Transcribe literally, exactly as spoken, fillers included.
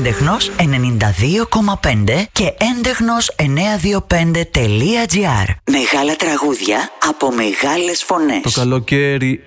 έντεχνος ενενήντα δύο κόμμα πέντε και έντεχνος εννιακόσια είκοσι πέντε τελεία τζι άρ. Μεγάλα τραγούδια από μεγάλες φωνές. Το καλοκαίρι